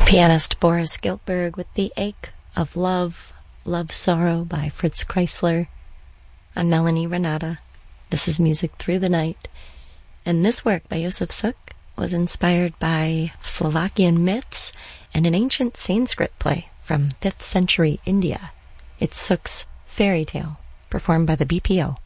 Pianist Boris Giltberg with The Ache of Love, Love Sorrow by Fritz Kreisler. I'm Melanie Renata. This is Music Through the Night. And this work by Josef Suk was inspired by Slovakian myths and an ancient Sanskrit play from 5th century India. It's Suk's Fairy Tale, performed by the BPO.